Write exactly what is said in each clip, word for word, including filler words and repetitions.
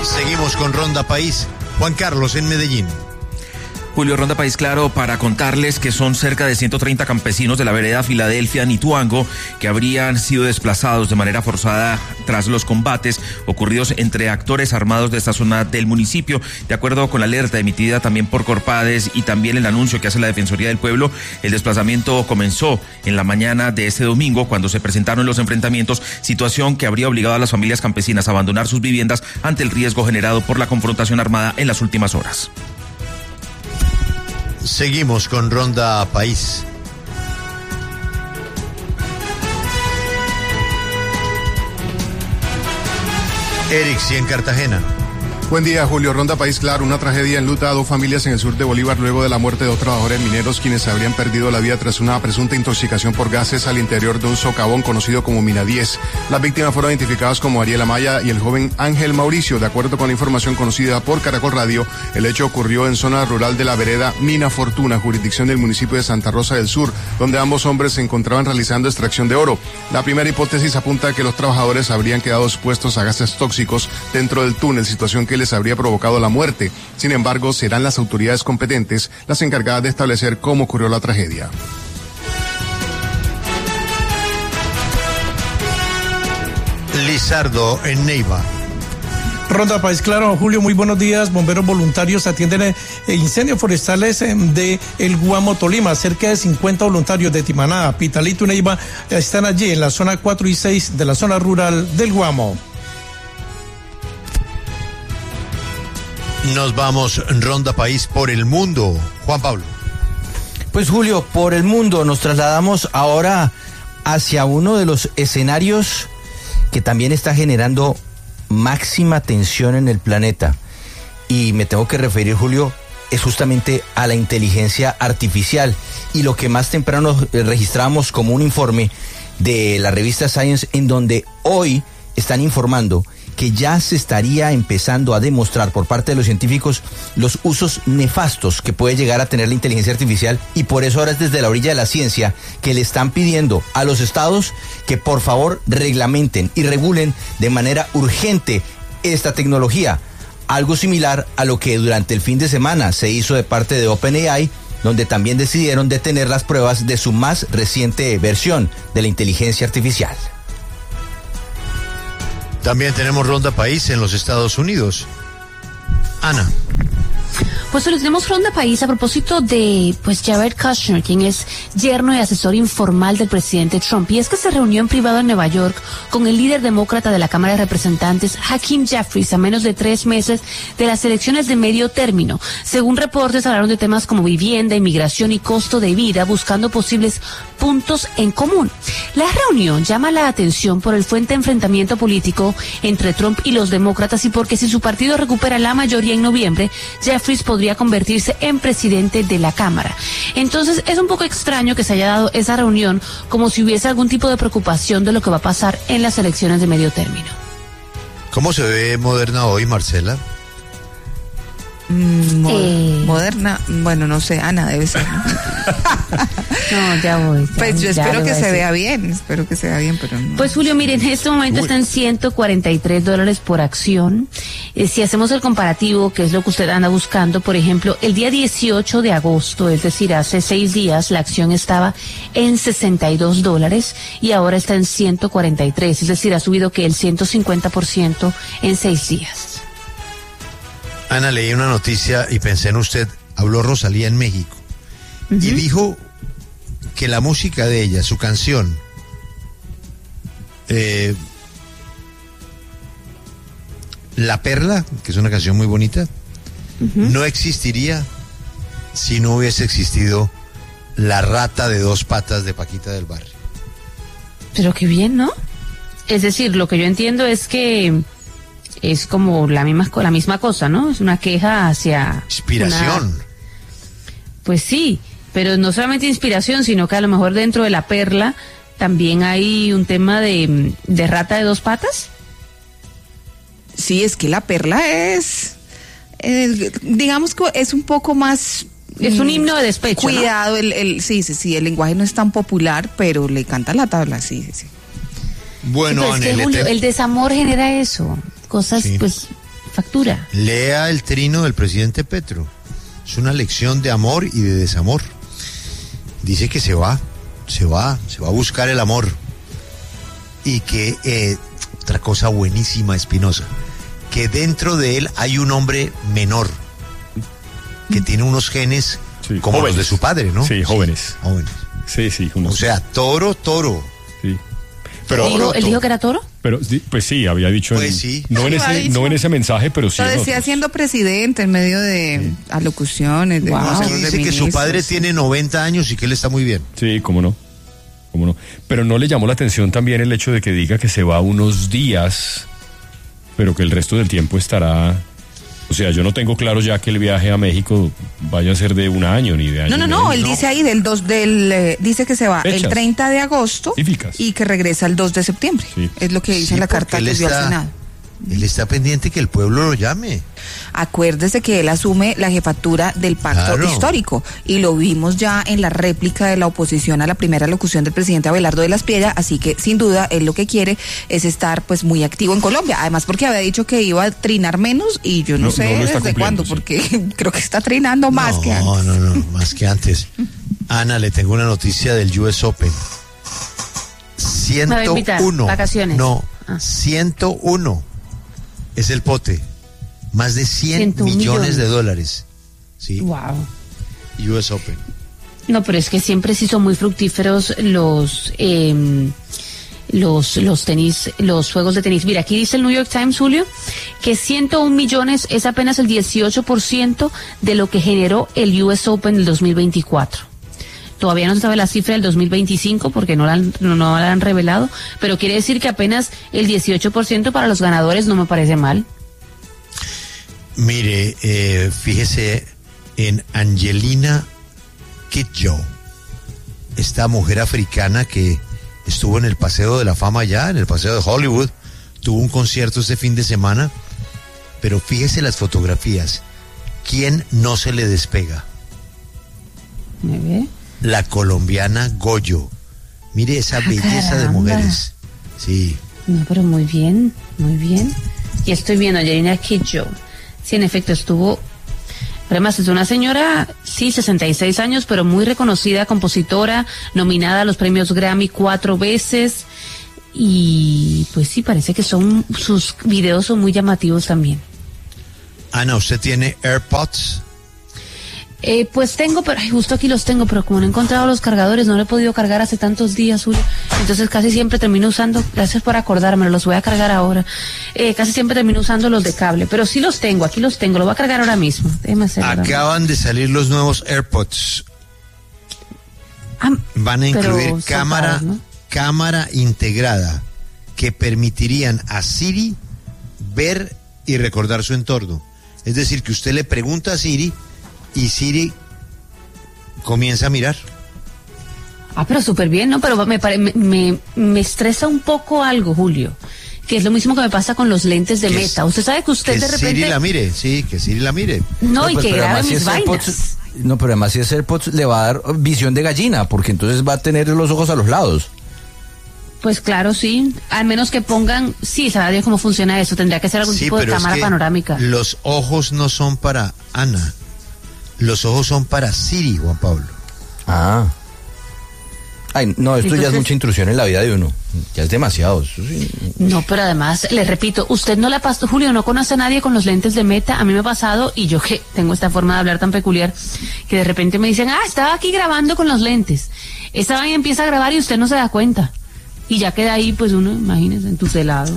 Seguimos con Ronda País. Juan Carlos en Medellín. Julio, Ronda País Claro para contarles que son cerca de ciento treinta campesinos de la vereda Filadelfia, Nituango, que habrían sido desplazados de manera forzada tras los combates ocurridos entre actores armados de esta zona del municipio. De acuerdo con la alerta emitida también por Corpades y también el anuncio que hace la Defensoría del Pueblo, el desplazamiento comenzó en la mañana de este domingo cuando se presentaron los enfrentamientos, situación que habría obligado a las familias campesinas a abandonar sus viviendas ante el riesgo generado por la confrontación armada en las últimas horas. Seguimos con Ronda País. Eric, sí, en Cartagena. Buen día, Julio. Ronda País Claro. Una tragedia enluta a dos familias en el sur de Bolívar luego de la muerte de dos trabajadores mineros quienes habrían perdido la vida tras una presunta intoxicación por gases al interior de un socavón conocido como Mina diez. Las víctimas fueron identificadas como Ariel Amaya y el joven Ángel Mauricio. De acuerdo con la información conocida por Caracol Radio, el hecho ocurrió en zona rural de la vereda Mina Fortuna, jurisdicción del municipio de Santa Rosa del Sur, donde ambos hombres se encontraban realizando extracción de oro. La primera hipótesis apunta a que los trabajadores habrían quedado expuestos a gases tóxicos dentro del túnel, situación que les habría provocado la muerte. Sin embargo, serán las autoridades competentes las encargadas de establecer cómo ocurrió la tragedia. Lizardo en Neiva. Ronda País Claro, Julio, muy buenos días. Bomberos voluntarios atienden eh, incendios forestales eh, de El Guamo, Tolima. Cerca de cincuenta voluntarios de Timaná, Pitalito y Neiva eh, están allí en la zona cuatro y seis de la zona rural del Guamo. Nos vamos, Ronda País, por el mundo. Juan Pablo. Pues Julio, por el mundo nos trasladamos ahora hacia uno de los escenarios que también está generando máxima tensión en el planeta. Y me tengo que referir, Julio, es justamente a la inteligencia artificial. Y lo que más temprano registramos como un informe de la revista Science, en donde hoy están informando que ya se estaría empezando a demostrar por parte de los científicos los usos nefastos que puede llegar a tener la inteligencia artificial, y por eso ahora es desde la orilla de la ciencia que le están pidiendo a los estados que por favor reglamenten y regulen de manera urgente esta tecnología. Algo similar a lo que durante el fin de semana se hizo de parte de OpenAI, donde también decidieron detener las pruebas de su más reciente versión de la inteligencia artificial. También tenemos Ronda País en los Estados Unidos. Ana. Pues solo tenemos Ronda País a propósito de pues Jared Kushner, quien es yerno y asesor informal del presidente Trump. Y es que se reunió en privado en Nueva York con el líder demócrata de la Cámara de Representantes, Hakeem Jeffries, a menos de tres meses de las elecciones de medio término. Según reportes, hablaron de temas como vivienda, inmigración y costo de vida, buscando posibles puntos en común. La reunión llama la atención por el fuerte enfrentamiento político entre Trump y los demócratas, y porque si su partido recupera la mayoría en noviembre, Jeffries podría convertirse en presidente de la Cámara. Entonces es un poco extraño que se haya dado esa reunión como si hubiese algún tipo de preocupación de lo que va a pasar en las elecciones de medio término. ¿Cómo se ve Moderna hoy, Marcela? Mm, mo- Eh. Moderna, bueno, no sé, Ana debe ser. No, ya voy. Ya, Pues yo ya espero le que voy a se decir. vea bien, espero que se vea bien, pero no. Pues Julio, miren, en este momento Uy. están ciento cuarenta y tres dólares por acción. Eh, si hacemos el comparativo, que es lo que usted anda buscando, por ejemplo, el día dieciocho de agosto, es decir, hace seis días, la acción estaba en sesenta y dos dólares y ahora está en ciento cuarenta y tres, es decir, ha subido que el ciento cincuenta por ciento en seis días. Ana, leí una noticia y pensé en usted. Habló Rosalía en México. Uh-huh. Y dijo que la música de ella, su canción, eh, La Perla, que es una canción muy bonita, uh-huh, no existiría si no hubiese existido La Rata de Dos Patas de Paquita del Barrio. Pero qué bien, ¿no? Es decir, lo que yo entiendo es que es como la misma, la misma cosa, ¿no? Es una queja hacia... Inspiración. Una... Pues sí, pero no solamente inspiración, sino que a lo mejor dentro de La Perla también hay un tema de, de rata de dos patas. Sí, es que La Perla es, eh, digamos que es un poco más... Es un himno de despecho, cuidado, ¿no? el, el, sí, sí, sí, el lenguaje no es tan popular, pero le canta la tabla, sí, sí, sí. Bueno, sí, pero es que, Julio, el desamor genera eso, cosas, sí, pues, factura. Lea el trino del presidente Petro. Es una lección de amor y de desamor. Dice que se va, se va, se va a buscar el amor. Y que, eh, otra cosa buenísima, Espinosa, que dentro de él hay un hombre menor, que tiene unos genes sí, como jóvenes. los de su padre, ¿no? Sí, jóvenes. Sí, jóvenes. Sí, sí. Unos... O sea, toro, toro. Sí. Pero, ¿Él dijo, ¿Él dijo que era toro? Pero, pues sí, había dicho. Pues en, sí. No, en ese, no en ese mensaje, pero sí. Lo en decía otros. siendo presidente en medio de sí. alocuciones. De Wow. Aquí dice que su padre tiene noventa años y que él está muy bien. Sí, cómo no. Cómo no. Pero no le llamó la atención también el hecho de que diga que se va unos días, pero que el resto del tiempo estará. O sea, yo no tengo claro ya que el viaje a México vaya a ser de un año ni de año. No, no, no, él no. dice ahí del dos del eh, dice que se va Fechas. el treinta de agosto y que regresa el dos de septiembre. Sí. Es lo que dice sí, en la carta que envió al Senado. Él está pendiente que el pueblo lo llame. Acuérdese que él asume la jefatura del pacto claro. histórico y lo vimos ya en la réplica de la oposición a la primera locución del presidente Abelardo de las Piedras, así que sin duda él lo que quiere es estar pues muy activo en Colombia, además porque había dicho que iba a trinar menos y yo no, no sé no desde cuándo, sí. porque creo que está trinando más no, que antes. No, no, no, más que antes. Ana, le tengo una noticia del U S Open. ciento uno. Me va a invitar, vacaciones. No, ah. ciento uno. Es el pote. Más de cien millones, millones de dólares. Sí. Wow. U S Open. No, pero es que siempre sí son muy fructíferos los eh, los los tenis, los juegos de tenis. Mira, aquí dice el New York Times, Julio, que ciento un millones es apenas el dieciocho por ciento de lo que generó el U S Open del dos mil veinticuatro. Todavía no se sabe la cifra del dos mil veinticinco porque no la, han, no, no la han revelado, pero quiere decir que apenas el dieciocho por ciento para los ganadores no me parece mal. Mire, eh, fíjese en Angelina Kidjo, esta mujer africana que estuvo en el Paseo de la Fama ya, en el Paseo de Hollywood, tuvo un concierto este fin de semana, pero fíjese las fotografías, ¿quién no se le despega? ¿Me ve? La colombiana Goyo. Mire esa ah, belleza caramba. de mujeres. Sí. No, pero muy bien, muy bien. Y estoy viendo a Angelina Kidjo. Sí, en efecto, estuvo... Además, es una señora, sí, sesenta y seis años, pero muy reconocida compositora, nominada a los premios Grammy cuatro veces. Y pues sí, parece que son sus videos son muy llamativos también. Ana, ¿usted tiene AirPods? Eh, pues tengo, pero ay, justo aquí los tengo, pero como no he encontrado los cargadores, no lo he podido cargar hace tantos días, Julio. Entonces casi siempre termino usando, gracias por acordármelo, los voy a cargar ahora. Eh, casi siempre termino usando los de cable, pero sí los tengo, aquí los tengo, lo voy a cargar ahora mismo. Déjeme hacer Acaban de salir los nuevos AirPods. Ah, Van a incluir cámara, ¿no? cámara integrada que permitirían a Siri ver y recordar su entorno. Es decir, que usted le pregunta a Siri y Siri comienza a mirar. Ah, pero súper bien, ¿no? Pero me, me, me, me estresa un poco algo, Julio, que es lo mismo que me pasa con los lentes de Meta. Usted sabe que usted que de repente... Siri la mire, sí, que Siri la mire. No, no y pues, que grabe si mis es vainas. AirPods, no, pero además si es AirPods le va a dar visión de gallina, porque entonces va a tener los ojos a los lados. Pues claro, sí. Al menos que pongan... Sí, sabe cómo funciona eso. Tendría que ser algún sí, tipo de cámara es que panorámica. Los ojos no son para Ana. Los ojos son para Siri, Juan Pablo. Ah. Ay, no, esto Entonces, ya es mucha intrusión en la vida de uno. Ya es demasiado. Eso sí. No, pero además, le repito, usted no le ha pasado, Julio, no conoce a nadie con los lentes de Meta. A mí me ha pasado, y yo que tengo esta forma de hablar tan peculiar, que de repente me dicen, ah, estaba aquí grabando con los lentes. Esa vaina empieza a grabar y usted no se da cuenta. Y ya queda ahí, pues uno, imagínese, entucelado.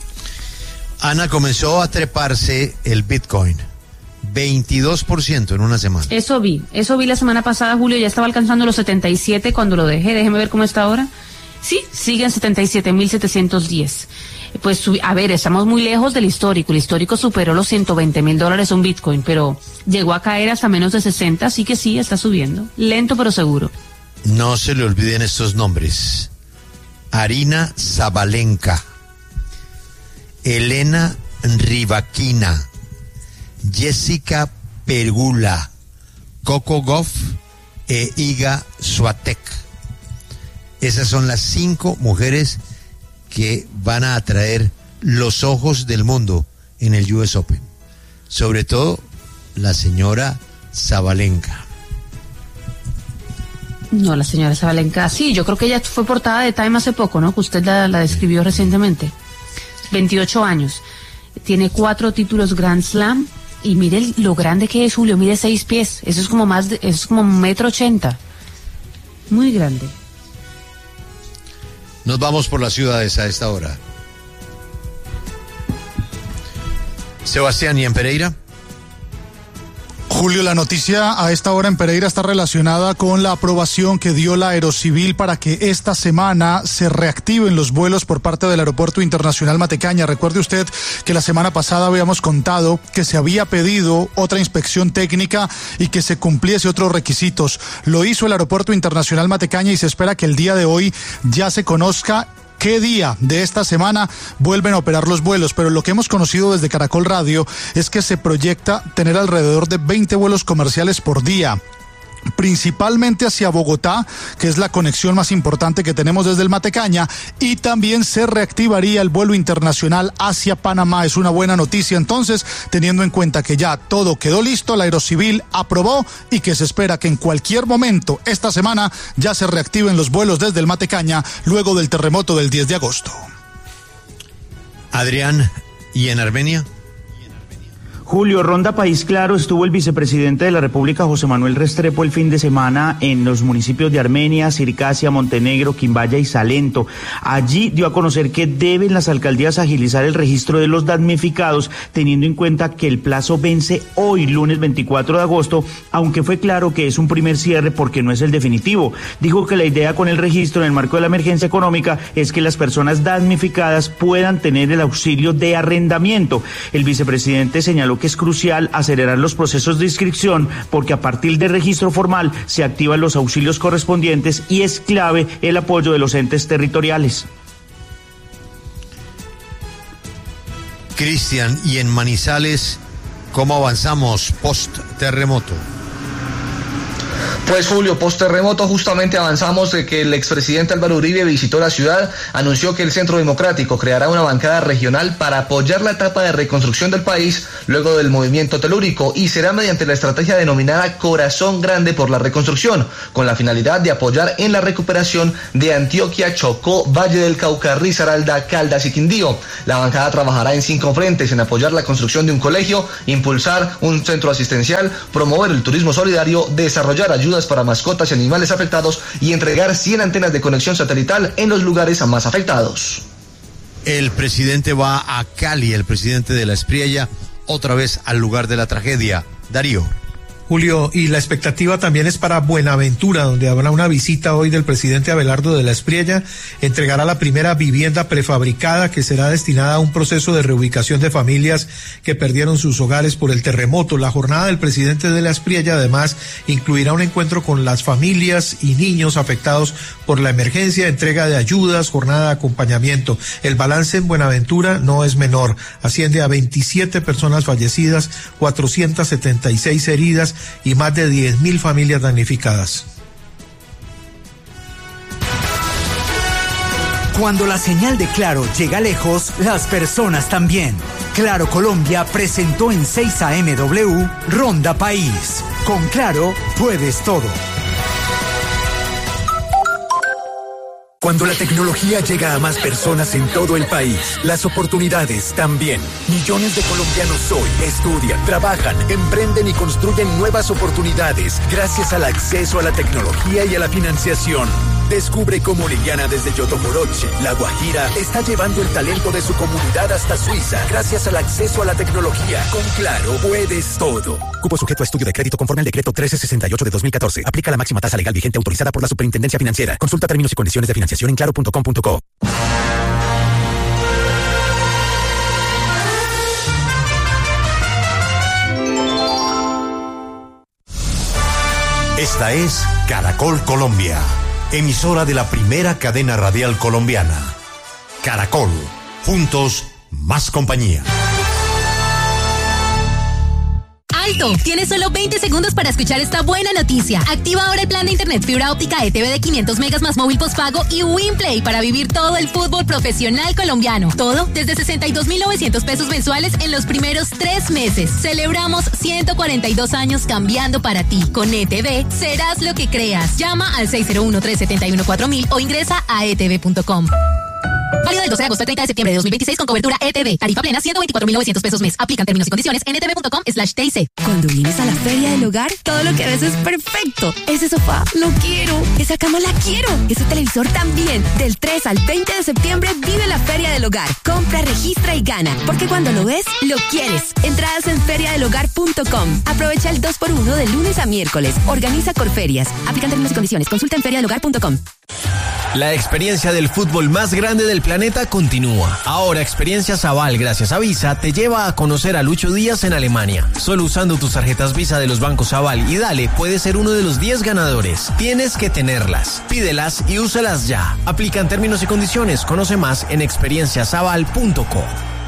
Ana, comenzó a treparse el Bitcoin. veintidós por ciento en una semana. Eso vi, eso vi la semana pasada, Julio, ya estaba alcanzando los setenta y siete cuando lo dejé, déjeme ver cómo está ahora. Sí, sigue en setenta y siete mil setecientos diez. Pues, a ver, estamos muy lejos del histórico, el histórico superó los ciento veinte mil dólares un Bitcoin, pero llegó a caer hasta menos de sesenta, así que sí, está subiendo, lento pero seguro. No se le olviden estos nombres: Arina Zabalenka, Elena Rybakina, Jessica Pegula, Coco Gauff e Iga Swiatek. Esas son las cinco mujeres que van a atraer los ojos del mundo en el U S Open. Sobre todo la señora Sabalenka. No, la señora Sabalenka, sí, yo creo que ella fue portada de Time hace poco, ¿no? Que usted la, la describió recientemente. veintiocho años. Tiene cuatro títulos Grand Slam. Y mire lo grande que es, Julio, mide seis pies. Eso es como más de, eso es como un metro ochenta. Muy grande. Nos vamos por las ciudades a esta hora. Sebastián, ¿y en Pereira? Julio, la noticia a esta hora en Pereira está relacionada con la aprobación que dio la Aerocivil para que esta semana se reactiven los vuelos por parte del Aeropuerto Internacional Matecaña. Recuerde usted que la semana pasada habíamos contado que se había pedido otra inspección técnica y que se cumpliese otros requisitos. Lo hizo el Aeropuerto Internacional Matecaña y se espera que el día de hoy ya se conozca qué día de esta semana vuelven a operar los vuelos, pero lo que hemos conocido desde Caracol Radio es que se proyecta tener alrededor de veinte vuelos comerciales por día, principalmente hacia Bogotá, que es la conexión más importante que tenemos desde el Matecaña, y también se reactivaría el vuelo internacional hacia Panamá. Es una buena noticia entonces, teniendo en cuenta que ya todo quedó listo, la Aerocivil aprobó y que se espera que en cualquier momento esta semana ya se reactiven los vuelos desde el Matecaña luego del terremoto del diez de agosto. Adrián, ¿y en Armenia? Julio, ronda País Claro, estuvo el vicepresidente de la República, José Manuel Restrepo, el fin de semana en los municipios de Armenia, Circasia, Montenegro, Quimbaya y Salento. Allí dio a conocer que deben las alcaldías agilizar el registro de los damnificados, teniendo en cuenta que el plazo vence hoy, lunes veinticuatro de agosto, aunque fue claro que es un primer cierre porque no es el definitivo. Dijo que la idea con el registro en el marco de la emergencia económica es que las personas damnificadas puedan tener el auxilio de arrendamiento. El vicepresidente señaló que es crucial acelerar los procesos de inscripción porque a partir del registro formal se activan los auxilios correspondientes y es clave el apoyo de los entes territoriales. Cristian, y en Manizales, ¿cómo avanzamos post terremoto? Pues Julio, post terremoto justamente avanzamos de que el expresidente Álvaro Uribe visitó la ciudad, anunció que el Centro Democrático creará una bancada regional para apoyar la etapa de reconstrucción del país luego del movimiento telúrico y será mediante la estrategia denominada Corazón Grande por la Reconstrucción, con la finalidad de apoyar en la recuperación de Antioquia, Chocó, Valle del Cauca, Risaralda, Caldas y Quindío. La bancada trabajará en cinco frentes: en apoyar la construcción de un colegio, impulsar un centro asistencial, promover el turismo solidario, desarrollar ayudas para mascotas y animales afectados y entregar cien antenas de conexión satelital en los lugares más afectados. El presidente va a Cali, el presidente de la Espriella, otra vez al lugar de la tragedia. Darío. Julio, y la expectativa también es para Buenaventura, donde habrá una visita hoy del presidente Abelardo de la Espriella. Entregará la primera vivienda prefabricada que será destinada a un proceso de reubicación de familias que perdieron sus hogares por el terremoto. La jornada del presidente de la Espriella además incluirá un encuentro con las familias y niños afectados por la emergencia, entrega de ayudas, jornada de acompañamiento. El balance en Buenaventura no es menor, asciende a veintisiete personas fallecidas, cuatrocientas setenta y seis heridas y más de diez mil familias damnificadas. Cuando la señal de Claro llega lejos, las personas también. Claro Colombia presentó en seis A M W Ronda País. Con Claro puedes todo. Cuando la tecnología llega a más personas en todo el país, las oportunidades también. Millones de colombianos hoy estudian, trabajan, emprenden y construyen nuevas oportunidades gracias al acceso a la tecnología y a la financiación. Descubre cómo Liliana desde Yotomoroche, La Guajira, está llevando el talento de su comunidad hasta Suiza gracias al acceso a la tecnología. Con Claro puedes todo. Cupo sujeto a estudio de crédito conforme al decreto trece sesenta y ocho de dos mil catorce. Aplica la máxima tasa legal vigente autorizada por la Superintendencia Financiera. Consulta términos y condiciones de financiación en claro punto com punto co. Esta es Caracol Colombia, emisora de la primera cadena radial colombiana. Caracol, juntos, más compañía. alto. Tienes solo veinte segundos para escuchar esta buena noticia. Activa ahora el plan de internet fibra óptica E T V de quinientos megas más móvil postpago y WinPlay para vivir todo el fútbol profesional colombiano. Todo desde sesenta y dos mil novecientos pesos mensuales en los primeros tres meses. Celebramos ciento cuarenta y dos años cambiando para ti. Con E T V serás lo que creas. Llama al seis cero uno, tres siete uno, cuatro mil o ingresa a e t v punto com. Válido del doce de agosto al treinta de septiembre de dos mil veintiséis con cobertura E T V. Tarifa plena ciento veinticuatro mil novecientos pesos mes. Aplican términos y condiciones en e t v punto com slash t i c. Cuando vienes a la Feria del Hogar, todo lo que ves es perfecto. Ese sofá, lo quiero. Esa cama, la quiero. Ese televisor también. Del tres al veinte de septiembre vive la Feria del Hogar. Compra, registra y gana. Porque cuando lo ves, lo quieres. Entradas en feria del hogar punto com. Aprovecha el dos por uno de lunes a miércoles. Organiza Corferias. Aplican términos y condiciones. Consulta en feria del hogar punto com. La experiencia del fútbol más grande del planeta continúa. Ahora Experiencias Aval, gracias a Visa, te lleva a conocer a Lucho Díaz en Alemania. Solo usando tus tarjetas Visa de los bancos Aval y Dale puedes ser uno de los diez ganadores. Tienes que tenerlas. Pídelas y úsalas ya. Aplican términos y condiciones. Conoce más en experiencias aval punto co.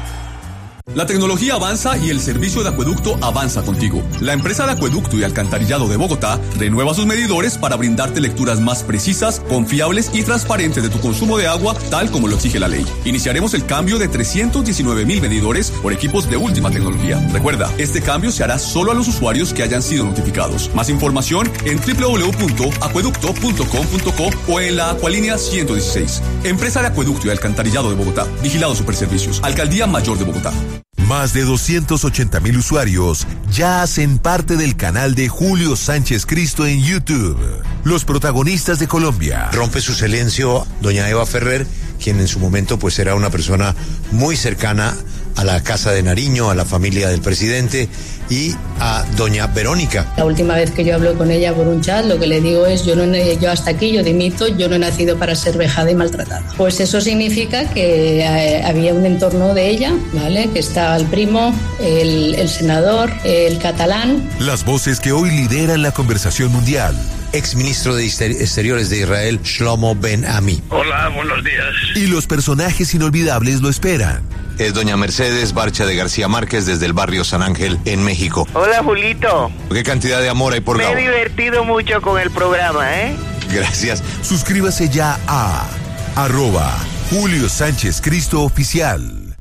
La tecnología avanza y el servicio de acueducto avanza contigo. La empresa de acueducto y alcantarillado de Bogotá renueva sus medidores para brindarte lecturas más precisas, confiables y transparentes de tu consumo de agua, tal como lo exige la ley. Iniciaremos el cambio de trescientos diecinueve mil medidores por equipos de última tecnología. Recuerda, este cambio se hará solo a los usuarios que hayan sido notificados. Más información en doble u doble u doble u punto acueducto punto com punto co o en la Acualínea ciento dieciséis. Empresa de acueducto y alcantarillado de Bogotá. Vigilado Superservicios. Alcaldía Mayor de Bogotá. Más de doscientos ochenta mil usuarios ya hacen parte del canal de Julio Sánchez Cristo en YouTube. Los protagonistas de Colombia. Rompe su silencio doña Eva Ferrer, quien en su momento pues era una persona muy cercana a la Casa de Nariño, a la familia del presidente y a doña Verónica. La última vez que yo hablo con ella por un chat, lo que le digo es, yo, no, yo hasta aquí, yo dimito, yo no he nacido para ser vejada y maltratada. Pues eso significa que eh, había un entorno de ella, ¿vale? Que está el primo, el, el senador, el catalán. Las voces que hoy lideran la conversación mundial. Exministro de Exteriores de Israel, Shlomo Ben Ami. Hola, buenos días. Y los personajes inolvidables lo esperan. Es doña Mercedes Barcha de García Márquez desde el barrio San Ángel en México. Hola, Julito. ¿Qué cantidad de amor hay por Me Gabo? he divertido mucho con el programa, ¿eh? Gracias. Suscríbase ya a arroba Julio Sánchez Cristo Oficial.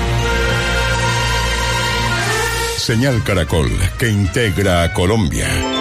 Señal Caracol, que integra a Colombia.